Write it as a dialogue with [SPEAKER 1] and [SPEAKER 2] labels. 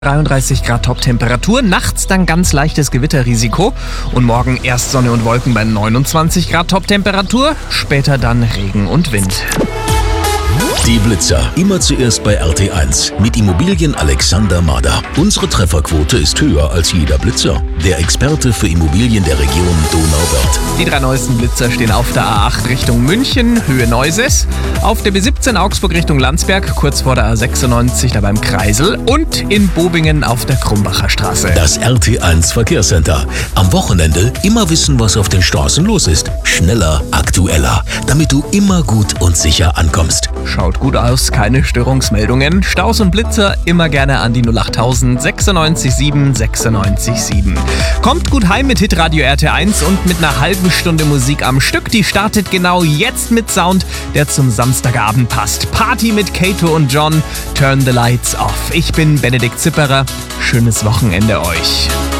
[SPEAKER 1] 33 Grad Top-Temperatur, nachts dann ganz leichtes Gewitterrisiko und morgen erst Sonne und Wolken bei 29 Grad Top-Temperatur, später dann Regen und Wind.
[SPEAKER 2] Die Blitzer, immer zuerst bei RT1 mit Immobilien Alexander Mader. Unsere Trefferquote ist höher als jeder Blitzer. Der Experte für Immobilien der Region Donauwörth.
[SPEAKER 1] Die 3 neuesten Blitzer stehen auf der A8 Richtung München, Höhe Neuses, auf der B17 Augsburg Richtung Landsberg, kurz vor der A96 da beim Kreisel und in Bobingen auf der Krumbacher Straße.
[SPEAKER 2] Das RT1 Verkehrscenter. Am Wochenende immer wissen, was auf den Straßen los ist. Schneller, aktueller, damit du immer gut und sicher ankommst.
[SPEAKER 1] Schaut gut aus, keine Störungsmeldungen. Staus und Blitzer immer gerne an die 08000 96 7 96 7. Kommt gut heim mit Hitradio RT1 und mit einer halben Stunde Musik am Stück. Die startet genau jetzt mit Sound, der zum Samstagabend passt. Party mit Kato und John, Turn the Lights Off. Ich bin Benedikt Zipperer. Schönes Wochenende euch.